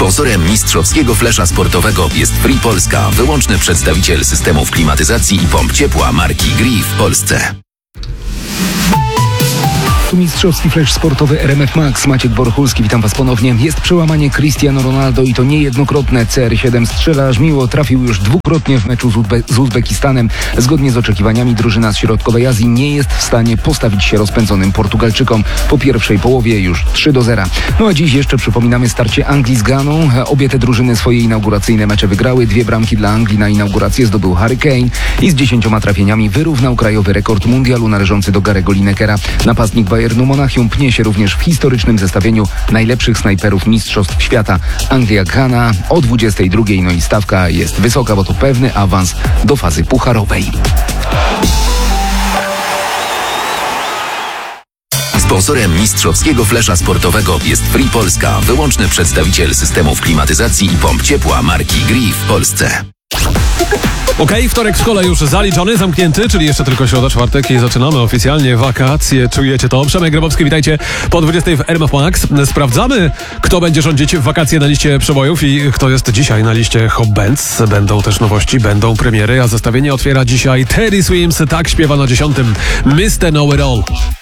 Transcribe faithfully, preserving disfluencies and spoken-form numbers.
Sponsorem mistrzowskiego flesza sportowego jest Free Polska, wyłączny przedstawiciel systemów klimatyzacji i pomp ciepła marki Gree w Polsce. Tu mistrzowski flash sportowy R M F Max. Maciek Borchulski, witam Was ponownie. Jest przełamanie Cristiano Ronaldo i to niejednokrotne. C R siedem strzela aż miło, trafił już dwukrotnie w meczu z, Uzbe- z Uzbekistanem. Zgodnie z oczekiwaniami drużyna z środkowej Azji nie jest w stanie postawić się rozpędzonym Portugalczykom. Po pierwszej połowie już trzy do zera. No a dziś jeszcze przypominamy starcie Anglii z Ganą. Obie te drużyny swoje inauguracyjne mecze wygrały. Dwie bramki dla Anglii na inaugurację zdobył Harry Kane i z dziesięcioma trafieniami wyrównał krajowy rekord mundialu należący do Garego Linekera. Napastnik Bayernu Monachium pnie się również w historycznym zestawieniu najlepszych snajperów mistrzostw świata. Anglia-Ghana o dwudziestej drugiej. No i stawka jest wysoka, bo to pewny awans do fazy pucharowej. Sponsorem mistrzowskiego flesza sportowego jest Free Polska, wyłączny przedstawiciel systemów klimatyzacji i pomp ciepła marki Gree w Polsce. Okej, okay, wtorek w szkole już zaliczony, zamknięty, czyli jeszcze tylko środa, czwartek i zaczynamy oficjalnie wakacje. Czujecie to? Przemek Grabowski, witajcie po dwudziestej w R M F Max. Sprawdzamy, kto będzie rządzić w wakacje na liście przebojów i kto jest dzisiaj na liście Hot Bands. Będą też nowości, będą premiery, a zestawienie otwiera dzisiaj Teddy Swims. Tak śpiewa na dziesiątym mister Know It All.